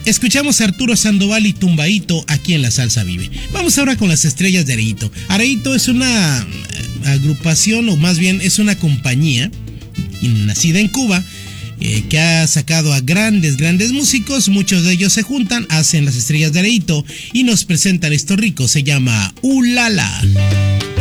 Escuchamos a Arturo Sandoval y Tumbaíto aquí en La Salsa Vive. Vamos ahora con las estrellas de Areito. Areito es una agrupación, o más bien es una compañía nacida en Cuba, que ha sacado a grandes músicos. Muchos de ellos se juntan, hacen las estrellas de Areito y nos presentan esto rico. Se llama Ulala.